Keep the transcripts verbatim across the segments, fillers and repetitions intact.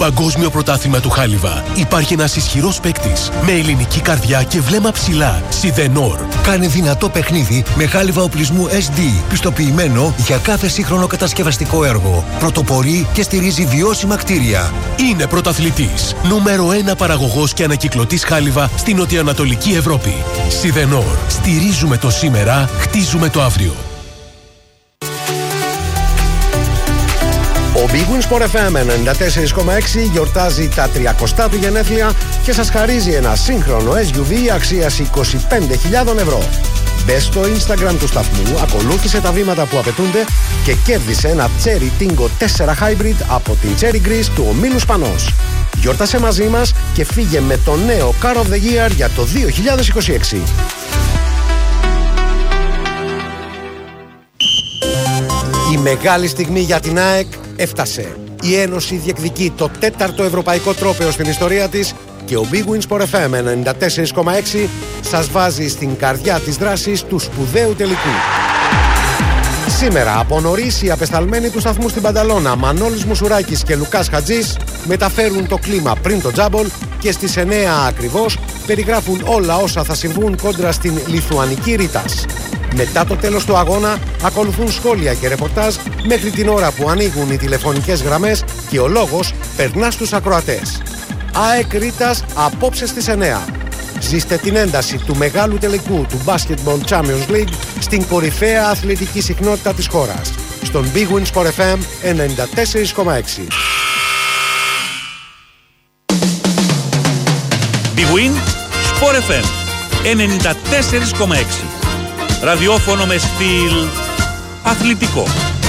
Παγκόσμιο πρωτάθλημα του Χάλιβα. Υπάρχει ένας ισχυρός παίκτης με ελληνική καρδιά και βλέμμα ψηλά. Σιδενόρ. Κάνε δυνατό παιχνίδι με χάλιβα οπλισμού ες ντι, πιστοποιημένο για κάθε σύγχρονο κατασκευαστικό έργο. Πρωτοπορεί και στηρίζει βιώσιμα κτίρια. Είναι πρωταθλητής. Νούμερο ένα παραγωγός και ανακυκλωτής χάλιβα στην νοτιοανατολική Ευρώπη. Σιδενόρ. Στηρίζουμε το σήμερα, χτίζουμε το αύριο. Ο Big Win Sport εφ εμ ενενήντα τέσσερα κόμμα έξι γιορτάζει τα τριακοστά του γενέθλια και σας χαρίζει ένα σύγχρονο ες γιου βι αξίας είκοσι πέντε χιλιάδες ευρώ. Μπες στο Instagram του σταθμού, ακολούθησε τα βήματα που απαιτούνται και κέρδισε ένα Cherry Tingo τέσσερα Hybrid από την Cherry Greece του ομίλου Σπανός. Γιόρτασε μαζί μας και φύγε με το νέο Car of the Year για το δύο χιλιάδες είκοσι έξι. Η μεγάλη στιγμή για την ΑΕΚ έφτασε. Η Ένωση διεκδικεί το τέταρτο ευρωπαϊκό τρόπαιο στην ιστορία της και ο Big Win Sport εφ εμ ενενήντα τέσσερα κόμμα έξι σας βάζει στην καρδιά της δράσης του σπουδαίου τελικού. Σήμερα από νωρίς οι απεσταλμένοι του σταθμού στην Πανταλώνα, Μανώλης Μουσουράκης και Λουκάς Χατζής, μεταφέρουν το κλίμα πριν το τζάμπολ και στις εννέα ακριβώς περιγράφουν όλα όσα θα συμβούν κόντρα στην Λιθουανική Ρήτας. Μετά το τέλος του αγώνα ακολουθούν σχόλια και ρεπορτάζ μέχρι την ώρα που ανοίγουν οι τηλεφωνικές γραμμές και ο λόγος περνά στους ακροατές. ΑΕΚ Ρήτας απόψε στις εννέα. Ζήστε την ένταση του μεγάλου τελικού του Basketball Champions League στην κορυφαία αθλητική συχνότητα της χώρας. Στον Big Win Sport εφ εμ ενενήντα τέσσερα κόμμα έξι. Big Win Sport εφ εμ ενενήντα τέσσερα κόμμα έξι. Ραδιόφωνο με στυλ αθλητικό.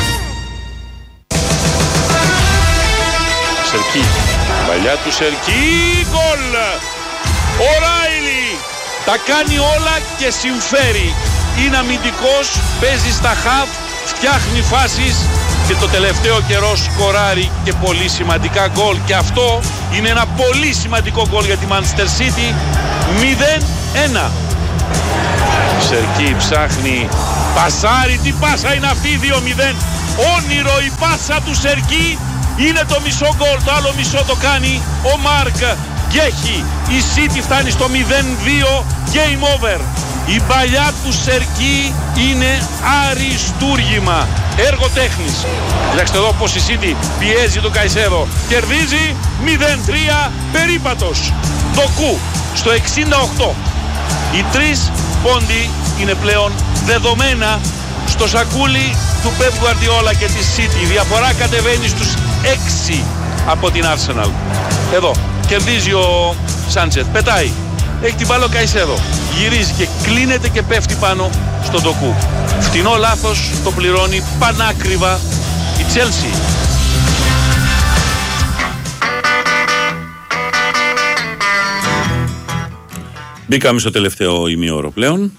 Σερκί, παλιά του Σερκί, γκολ! Ο Ράιλι τα κάνει όλα και συμφέρει. Είναι αμυντικός, παίζει στα χαφ, φτιάχνει φάσεις και το τελευταίο καιρό σκοράρει και πολύ σημαντικά γκολ. Και αυτό είναι ένα πολύ σημαντικό γκολ για τη Manchester City. μηδέν ένα. Σερκί ψάχνει, πασάρι, τι πάσα είναι αυτή, δύο μηδέν. Όνειρο η πάσα του Σερκί, είναι το μισό γκολ, το άλλο μισό το κάνει ο Μάρκ Γκέχι. Η City φτάνει στο μηδέν δύο, game over. Η παλιά του Σερκί είναι αριστούργημα, έργο τέχνης. Κοιτάξτε εδώ πως η City πιέζει τον Καϊσέδο, κερδίζει μηδέν τρία, περίπατος. Ντοκού στο εξήντα οκτώ. Οι τρεις πόντι είναι πλέον δεδομένα στο σακούλι του Πεπ Γκουαρντιόλα και της City. Η διαφορά κατεβαίνει στους έξι από την Arsenal. Εδώ κερδίζει ο Σάντσετ, πετάει, έχει την μπάλα ο Καϊσέδο, γυρίζει και κλείνεται και πέφτει πάνω στον Ντοκού. Φτηνό λάθος, το πληρώνει πανάκριβα η Chelsea. Μπήκαμε στο τελευταίο ημίωρο πλέον.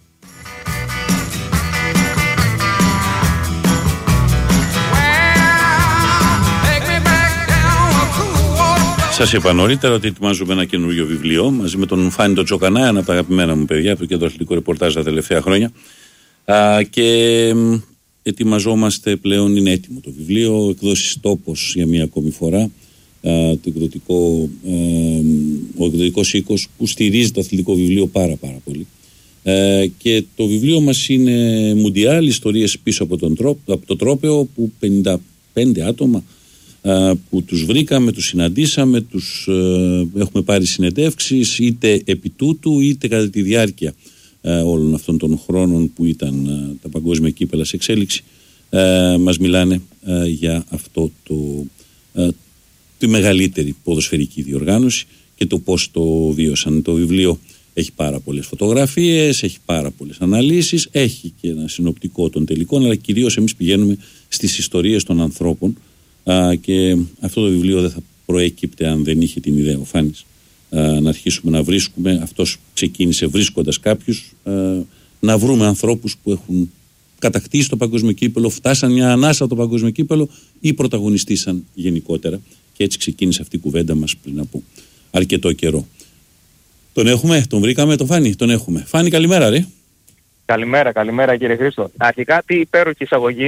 Σας είπα νωρίτερα ότι ετοιμάζουμε ένα καινούριο βιβλίο μαζί με τον Φάνη τον Τσοκανά, ένα από τα αγαπημένα μου παιδιά από το Κέντρο Αθλητικού Ρεπορτάζ τα τελευταία χρόνια. Α, και ετοιμαζόμαστε πλέον, είναι έτοιμο το βιβλίο, εκδόσεις Τόπος για μία ακόμη φορά. Το εκδοτικό, ο εκδοτικός οίκος που στηρίζει το αθλητικό βιβλίο πάρα πάρα πολύ. Ε, και το βιβλίο μας είναι Μουντιάλ, ιστορίες πίσω από, τον τρόπο, από το τρόπαιο, που πενήντα πέντε άτομα ε, που τους βρήκαμε, τους συναντήσαμε, τους ε, έχουμε πάρει συνεντεύξεις είτε επί τούτου είτε κατά τη διάρκεια ε, όλων αυτών των χρόνων που ήταν ε, τα παγκόσμια κύπελα σε εξέλιξη. Ε, μας μιλάνε ε, για αυτό το ε, τη μεγαλύτερη ποδοσφαιρική διοργάνωση και το πώς το βίωσαν. Το βιβλίο έχει πάρα πολλές φωτογραφίες, έχει πάρα πολλές αναλύσεις, έχει και ένα συνοπτικό των τελικών, αλλά κυρίως εμείς πηγαίνουμε στις ιστορίες των ανθρώπων α, και αυτό το βιβλίο δεν θα προέκυπτε αν δεν είχε την ιδέα ο Φάνης α, να αρχίσουμε να βρίσκουμε. Αυτός ξεκίνησε βρίσκοντας κάποιους, α, να βρούμε ανθρώπους που έχουν κατακτήσει το παγκόσμιο κύπελο, φτάσαν μια ανάσα από το παγκόσμιο κύπελο ή πρωταγωνιστήσαν γενικότερα. Και έτσι ξεκίνησε αυτή η κουβέντα μας πριν από αρκετό καιρό. Τον έχουμε, τον βρήκαμε, τον Φάνη, τον έχουμε. Φάνη, καλημέρα ρε. Καλημέρα, καλημέρα κύριε Χρήστο. Αρχικά τι υπέροχη εισαγωγή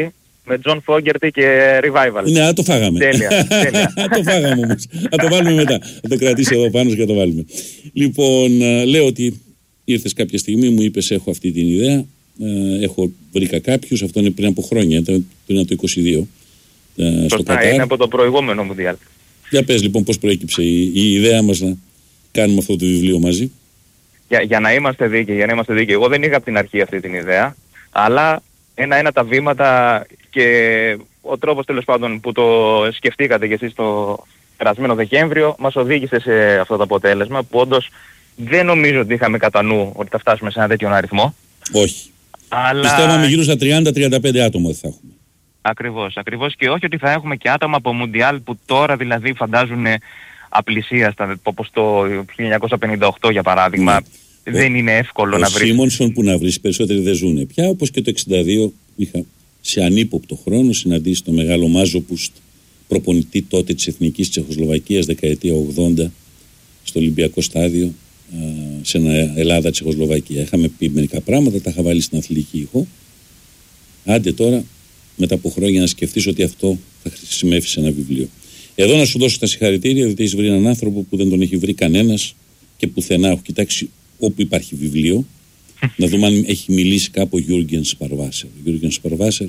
με Τζον Φόγκερτη και Revival. Ναι, το φάγαμε. Τέλεια, τέλεια. το φάγαμε όμως. Θα το βάλουμε μετά. Θα το κρατήσω εδώ πάνω και θα το βάλουμε. Λοιπόν, λέω ότι ήρθες κάποια στιγμή, μου είπες έχω αυτή την ιδέα. Έχω βρήκα κάποιους, αυτό είναι πριν από χρόνια, ήταν πριν από το είκοσι δύο. Στο Κατάρ. Είναι από το προηγούμενο Μουντιάλ. Για πες λοιπόν πώς προέκυψε η, η ιδέα μας να κάνουμε αυτό το βιβλίο μαζί. Για, για να είμαστε δίκαιοι, για να είμαστε δίκαιοι. Εγώ δεν είχα από την αρχή αυτή την ιδέα, αλλά ένα-ένα τα βήματα και ο τρόπος τέλος πάντων που το σκεφτήκατε κι εσείς το περασμένο Δεκέμβριο μας οδήγησε σε αυτό το αποτέλεσμα που όντως δεν νομίζω ότι είχαμε κατά νου ότι θα φτάσουμε σε ένα τέτοιον αριθμό. Όχι. Αλλά... Πιστεύαμε γύρω στα τριάντα με τριάντα πέντε άτομα θα έχουμε. Ακριβώς, ακριβώς, και όχι ότι θα έχουμε και άτομα από Μουντιάλ που τώρα δηλαδή φαντάζουν απλησίαστα, όπως το χίλια εννιακόσια πενήντα οκτώ για παράδειγμα. Ναι. Δεν ο, είναι εύκολο ο να βρεις. Ο Σίμονσον που να βρεις, περισσότεροι δεν ζουν πια, όπως και το εξήντα δύο είχα σε ανύποπτο χρόνο συναντήσει το μεγάλο Μάζοπουστ, προπονητή τότε της Εθνικής Τσεχοσλοβακίας δεκαετία ογδόντα στο Ολυμπιακό Στάδιο, σε ένα Ελλάδα-Τσεχοσλοβακία. Είχαμε πει μερικά πράγματα, τα είχα βάλει στην αθλητική ηχό. Άντε τώρα μετά από χρόνια να σκεφτείς ότι αυτό θα χρησιμεύσει σε ένα βιβλίο. Εδώ να σου δώσω τα συγχαρητήρια, διότι έχεις βρει έναν άνθρωπο που δεν τον έχει βρει κανένας και πουθενά. Έχω κοιτάξει όπου υπάρχει βιβλίο, να δούμε αν έχει μιλήσει κάπου ο Γιούργεν Σπαρβάσερ. Ο Γιούργεν Σπαρβάσερ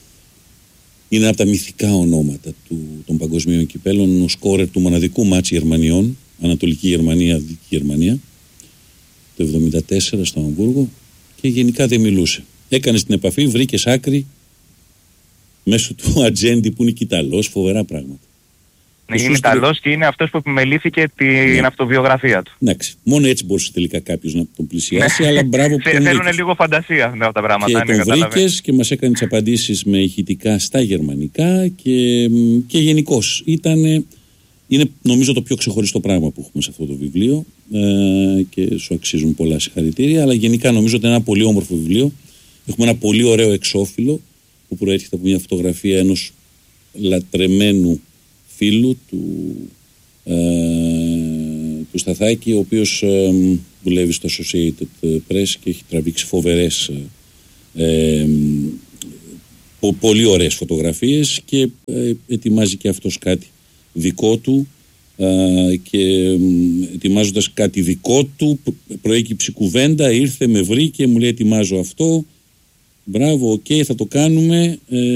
είναι από τα μυθικά ονόματα του, των παγκοσμίων κυπέλων, ο σκόρερ του μοναδικού μάτς Γερμανιών, Ανατολική Γερμανία, Δυτική Γερμανία, το εβδομήντα τέσσερα στο Αμβούργο, και γενικά δεν μιλούσε. Έκανες την επαφή, βρήκες άκρη μέσω του ατζέντη που είναι Ιταλός, φοβερά πράγματα. Ναι, είναι Ιταλός και είναι αυτός που επιμελήθηκε την ναι. αυτοβιογραφία του. Εντάξει, μόνο έτσι μπορούσε τελικά κάποιος να τον πλησιάσει, αλλά μπράβο που τον θέλουν λίγο φαντασία με αυτά τα πράγματα. Και τον βρήκες και μας έκανε τις απαντήσεις με ηχητικά στα γερμανικά και, και γενικώς ήταν, είναι νομίζω το πιο ξεχωριστό πράγμα που έχουμε σε αυτό το βιβλίο ε, και σου αξίζουν πολλά συγχαρητήρια, αλλά γενικά νομίζω ότι είναι ένα πολύ όμορφο βιβλίο. Έχουμε ένα πολύ ωραίο εξώφυλλο που προέρχεται από μια φωτογραφία ενός λατρεμένου φίλου του, ε, του Σταθάκη, ο οποίος ε, δουλεύει στο Associated Press και έχει τραβήξει φοβερές ε, ε, πο, πολύ ωραίες φωτογραφίες και ε, ετοιμάζει και αυτός κάτι δικό του ε, και ε, ετοιμάζοντας κάτι δικό του προέκυψε κουβέντα, ήρθε, με βρήκε, μου λέει ετοιμάζω αυτό. Μπράβο, οκ, okay, θα το κάνουμε.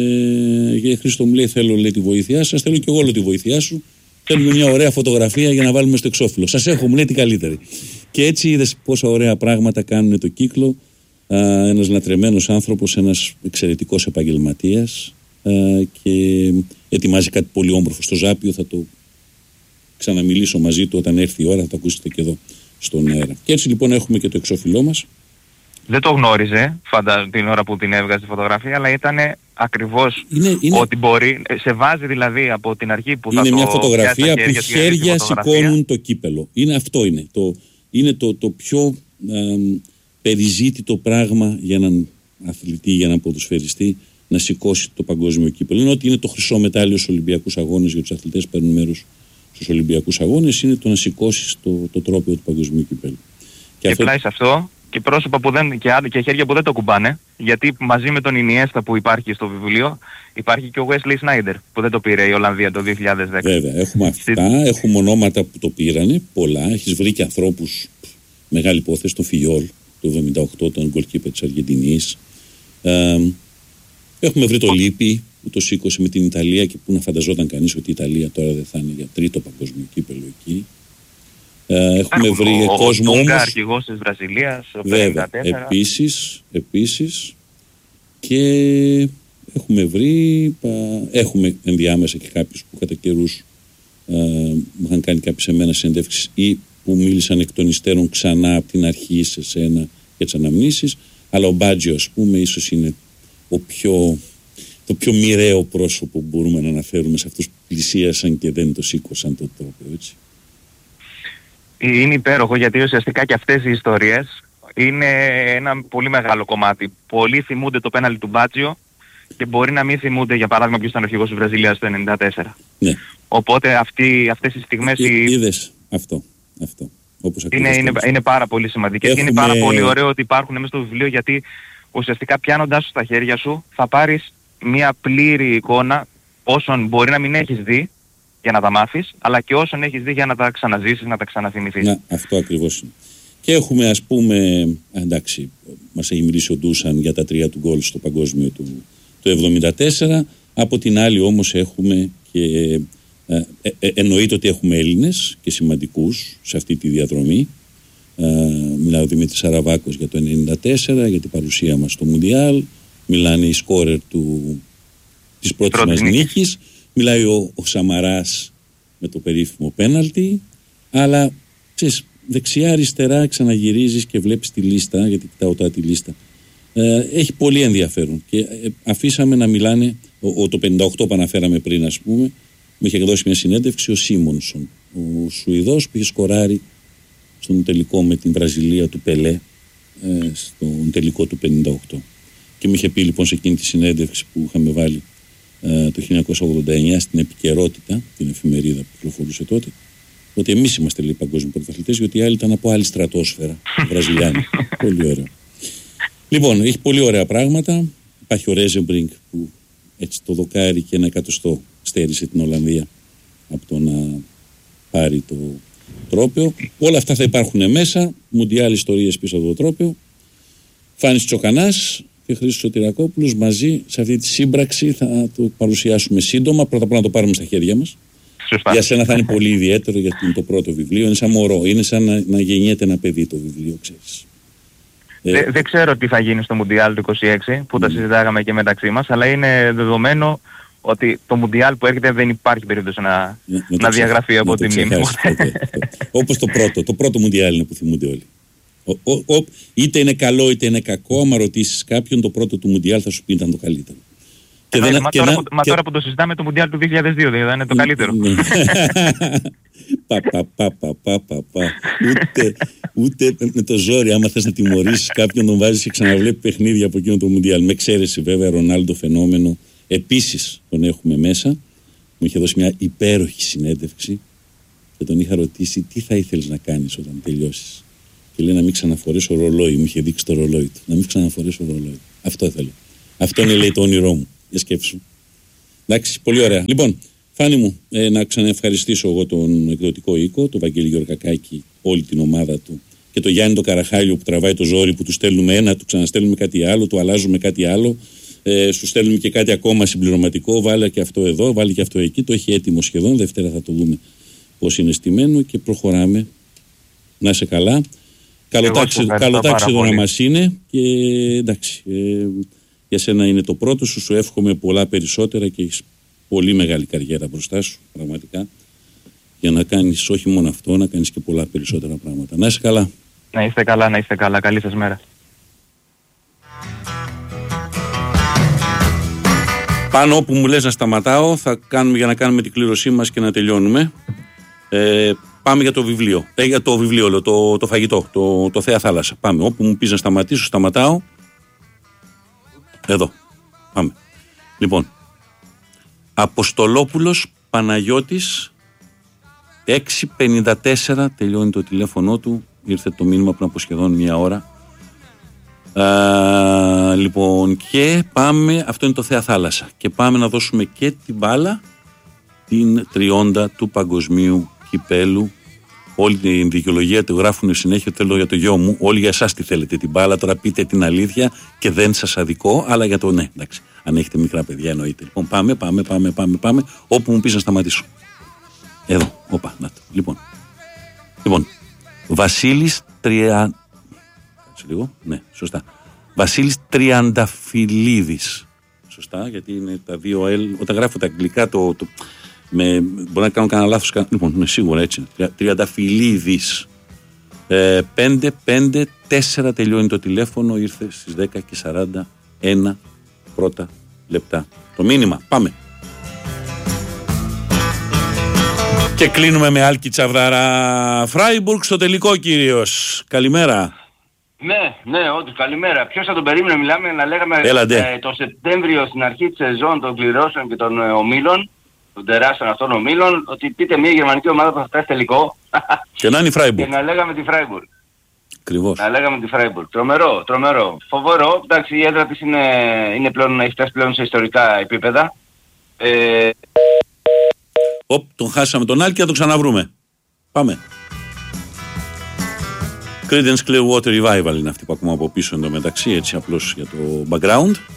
Ε, Χρήστο μου λέει θέλω λέει, τη βοήθειά σας, θέλω και εγώ όλο τη βοήθειά σου. Θέλουμε μια ωραία φωτογραφία για να βάλουμε στο εξώφυλλο. Σας έχω, μου λέει την καλύτερη. Και έτσι είδες πόσα ωραία πράγματα κάνουν το κύκλο. Α, ένας λατρεμένος άνθρωπος, ένας εξαιρετικός επαγγελματίας α, και ετοιμάζει κάτι πολύ όμορφο στο Ζάπιο. Θα το ξαναμιλήσω μαζί του όταν έρθει η ώρα, θα το ακούσετε και εδώ στον αέρα. Και έτσι λοιπόν έχουμε και το εξώφυλλό μας. Δεν το γνώριζε φαντα... την ώρα που την έβγαζε τη φωτογραφία, αλλά ήταν ακριβώς είναι, είναι... ότι μπορεί, σε βάζει δηλαδή από την αρχή που είναι θα το... Είναι μια φωτογραφία χέρια, που χέρια σηκώνουν το κύπελο. Είναι αυτό είναι. Το, είναι το, το πιο ε, περιζήτητο πράγμα για έναν αθλητή, για έναν ποδοσφαιριστή να σηκώσει το παγκόσμιο κύπελο. Είναι ότι είναι το χρυσό μετάλλιο στους Ολυμπιακούς Αγώνες για τους αθλητές που παίρνουν μέρος στους Ολυμπιακούς Αγώνες, είναι το να σηκώσει το, το τρόπαιο του παγκοσμίου κύπελου. Και, και αυτό... πλάι σε αυτό και πρόσωπα που δεν, και, και χέρια που δεν το κουμπάνε, γιατί μαζί με τον Ινιέστα που υπάρχει στο βιβλίο υπάρχει και ο Wesley Sneijder που δεν το πήρε η Ολλανδία το δύο χιλιάδες δέκα. Βέβαια, έχουμε αυτά, έχουμε ονόματα που το πήρανε, πολλά, έχεις βρει και ανθρώπους, μεγάλη υπόθεση, τον Φιόλ, το εβδομήντα οκτώ, τον γκολκίπερ της Αργεντινής. Ε, έχουμε βρει το Λίπη που το σήκωσε με την Ιταλία και που να φανταζόταν κανείς ότι η Ιταλία τώρα δεν θα είναι για τρίτο παγκόσμιο κύπελο εκεί. Uh, έχουμε βρει ο, κόσμο ο, όμως. Ο αρχηγός της Βραζιλίας, ο Βέβαια, επίσης, επίσης και έχουμε βρει, πα, έχουμε ενδιάμεσα και κάποιους που κατά καιρούς uh, μου είχαν κάνει κάποιες εμένα συνεντεύξεις ή που μίλησαν εκ των υστέρων ξανά από την αρχή σε σένα για τις αναμνήσεις, αλλά ο Μπάτζιο ας πούμε ίσως είναι ο πιο, το πιο μοιραίο πρόσωπο που μπορούμε να αναφέρουμε σε αυτούς που πλησίασαν και δεν το σήκωσαν το τρόπο, έτσι. Είναι υπέροχο γιατί ουσιαστικά και αυτές οι ιστορίες είναι ένα πολύ μεγάλο κομμάτι. Πολλοί θυμούνται το πέναλτι του Μπάτζιο και μπορεί να μην θυμούνται για παράδειγμα ποιος ήταν ο αρχηγός της Βραζιλίας το ενενήντα τέσσερα. Ναι. Οπότε αυτοί, αυτές οι στιγμές... Εί, είδες αυτό, αυτό. Όπως είναι, είναι, είναι πάρα πολύ σημαντικές. Έχουμε... Και είναι πάρα πολύ ωραίο ότι υπάρχουν μέσα στο βιβλίο γιατί ουσιαστικά πιάνοντάς σου στα χέρια σου θα πάρεις μια πλήρη εικόνα όσων μπορεί να μην έχεις δει για να τα μάθεις, αλλά και όσων έχεις δει για να τα ξαναζήσεις, να τα ξαναθυμηθείς. Να, αυτό ακριβώς είναι. Και έχουμε, ας πούμε, εντάξει, μας έχει μιλήσει ο Ντούσαν για τα τρία του γκολ στο παγκόσμιο του, του εβδομήντα τέσσερα. Από την άλλη όμως έχουμε και ε, ε, ε, εννοείται ότι έχουμε Έλληνες και σημαντικούς σε αυτή τη διαδρομή. Ε, μιλάει ο Δημήτρης Αραβάκος για το ενενήντα τέσσερα, για την παρουσία μας στο Μουντιάλ. Μιλάνε οι σκόρερ του, της πρώτης μας νίκης. Μιλάει ο, ο Σαμαράς με το περίφημο πέναλτι. Αλλά ξέρεις, δεξιά-αριστερά ξαναγυρίζεις και βλέπεις τη λίστα, γιατί κοιτάω τώρα τη λίστα. Ε, έχει πολύ ενδιαφέρον. Και ε, αφήσαμε να μιλάνε, ο, ο, το πενήντα οκτώ που αναφέραμε πριν, ας πούμε, μου είχε δώσει μια συνέντευξη ο Σίμονσον, ο Σουηδός που είχε σκοράρει στον τελικό με την Βραζιλία του Πελέ, ε, στον τελικό του πενήντα οκτώ. Και μου είχε πει λοιπόν σε εκείνη τη συνέντευξη που είχαμε βάλει ε, το χίλια εννιακόσια ογδόντα εννιά στην Επικαιρότητα, την εφημερίδα που κυκλοφορούσε τότε, ότι εμείς είμαστε λέει παγκόσμιοι πρωταθλητές, γιατί οι άλλοι ήταν από άλλη στρατόσφαιρα, Βραζιλιάνοι. Πολύ ωραίο. Λοιπόν, έχει πολύ ωραία πράγματα. Υπάρχει ο Ρέζεμπρινγκ που έτσι το δοκάρι και ένα εκατοστό στέρισε την Ολλανδία από το να πάρει το τρόπαιο. Όλα αυτά θα υπάρχουν μέσα. Μουντιάλ ιστορίες πίσω από το τρόπαιο. Φάνης Τσοκανάς και Χρήστος Σωτηρακόπουλος μαζί σε αυτή τη σύμπραξη θα το παρουσιάσουμε σύντομα. Πρώτα απ' όλα να το πάρουμε στα χέρια μας. Σωστά. Για σένα θα είναι πολύ ιδιαίτερο γιατί είναι το πρώτο βιβλίο. Είναι σαν μωρό. Είναι σαν να, να γεννιέται ένα παιδί το βιβλίο, ξέρεις. Δε, ε, δεν ξέρω τι θα γίνει στο Μουντιάλ του είκοσι έξι που mm. τα συζητάγαμε και μεταξύ μας, αλλά είναι δεδομένο ότι το Μουντιάλ που έρχεται δεν υπάρχει περίπτωση να, να, να διαγραφεί από τη μνήμη μου. Όπως το πρώτο. Το πρώτο Μουντιάλ είναι που θυμούνται όλοι. Ο, ο, ο, είτε είναι καλό είτε είναι κακό, άμα ρωτήσεις κάποιον, το πρώτο του Μουντιάλ θα σου πει ήταν το καλύτερο. Και δεν, μα, και τώρα, να, που, μα και... τώρα που το συζητάμε το Μουντιάλ του δύο χιλιάδες δύο, δηλαδή είναι το καλύτερο. Πα, πα, πα, πα, πα, πα, πα. Ούτε, ούτε με το ζόρι, άμα θες να τιμωρήσεις κάποιον, τον βάζεις και ξαναβλέπει παιχνίδια από εκείνο το Μουντιάλ. Με εξαίρεση βέβαια, Ρονάλντο φαινόμενο. Επίσης τον έχουμε μέσα. Μου είχε δώσει μια υπέροχη συνέντευξη και τον είχα ρωτήσει τι θα ήθελες να κάνεις όταν τελειώσεις. Και λέει να μην ξαναφορέσω ρολόι. Μου είχε δείξει το ρολόι του. Να μην ξαναφορέσω ρολόι. Αυτό ήθελα. Αυτό είναι λέει το όνειρό μου. Για σκέψου. Εντάξει, πολύ ωραία. Λοιπόν, Φάνη μου, ε, να ξαναευχαριστήσω εγώ τον εκδοτικό οίκο, τον Βαγγέλη Γεωργακάκη, όλη την ομάδα του και τον Γιάννη τον Καραχάλιο που τραβάει το ζόρι, που του στέλνουμε ένα, του ξαναστέλνουμε κάτι άλλο, του αλλάζουμε κάτι άλλο, ε, σου στέλνουμε και κάτι ακόμα συμπληρωματικό. Βάλε και αυτό εδώ, βάλε και αυτό εκεί. Το έχει έτοιμο σχεδόν. Δευτέρα θα το δούμε πώς είναι στημένο και προχωράμε. Να είσαι καλά. Καλοτάξιδο να μας είναι και εντάξει. Ε, για σένα είναι το πρώτο σου, σου εύχομαι πολλά περισσότερα και έχεις πολύ μεγάλη καριέρα μπροστά σου, πραγματικά, για να κάνεις όχι μόνο αυτό, να κάνεις και πολλά περισσότερα πράγματα. Να είσαι καλά. Να είστε καλά, να είστε καλά. Καλή σας μέρα. Πάνω όπου μου λες να σταματάω, θα κάνουμε για να κάνουμε την κλήρωσή μας και να τελειώνουμε. Ε, πάμε για το βιβλίο. Ε, για το βιβλίο, το, το φαγητό, το, το Θέα Θάλασσα. Πάμε. Όπου μου πεις να σταματήσω, σταματάω. Εδώ. Πάμε. Λοιπόν. Αποστολόπουλος Παναγιώτης έξι πενήντα τέσσερα, τελειώνει το τηλέφωνο του. Ήρθε το μήνυμα πριν από σχεδόν μια ώρα. Α, λοιπόν, και πάμε, αυτό είναι το Θέα Θάλασσα. Και πάμε να δώσουμε και την μπάλα, την τριόντα του παγκοσμίου κυπέλου. Όλη την δικαιολογία του γράφουν συνέχεια, θέλω για το γιο μου. Όλοι για εσάς τη θέλετε την μπάλα. Τώρα πείτε την αλήθεια και δεν σας αδικώ, αλλά για το ναι, εντάξει. Αν έχετε μικρά παιδιά, εννοείται. Λοιπόν, πάμε, πάμε, πάμε, πάμε, πάμε. Όπου μου πεις να σταματήσω. Εδώ, όπα, να το. Λοιπόν, λοιπόν Βασίλης Τρια... Κάτσε λίγο, ναι, σωστά. Βασίλης Τριανταφυλλίδης. Σωστά, γιατί είναι τα δύο L. Όταν γράφω τα αγγλικά, το, το, με, μπορεί να κάνω κανένα λάθος. Λοιπόν, είναι σίγουρα έτσι. Τριανταφυλλίδης. Ε, πέντε πέντε τέσσερα τελειώνει το τηλέφωνο. Ήρθε στις δέκα και σαράντα ένα πρώτα λεπτά. Το μήνυμα. Πάμε. Και κλείνουμε με Άλκη Τσαβδαρά. Φράιμπουργκ στο τελικό, κύριος. Καλημέρα. Ναι, ναι, όντως, καλημέρα. Ποιος θα τον περίμενε, μιλάμε να λέγαμε ε, το Σεπτέμβριο στην αρχή της σεζόν των κληρώσεων και των ε, ομίλων, των τεράστιων αυτών ομίλων, ότι πείτε μια γερμανική ομάδα που θα φτάσει τελικό. Και να είναι η Φράιμπουργκ. Και να λέγαμε τη Φράιμπουργκ. Ακριβώς. Να λέγαμε τη Φράιμπουργκ. Τρομερό, τρομερό. Φοβερό. Εντάξει, η έδρα της είναι, είναι πλέον, έχει φτάσει πλέον σε ιστορικά επίπεδα. Ε... Οπ, τον χάσαμε τον Άλκη, θα τον ξαναβρούμε. Πάμε. Creedence Clearwater Revival είναι αυτή που ακούμε από πίσω εντωμεταξύ, έτσι απλώς για το background.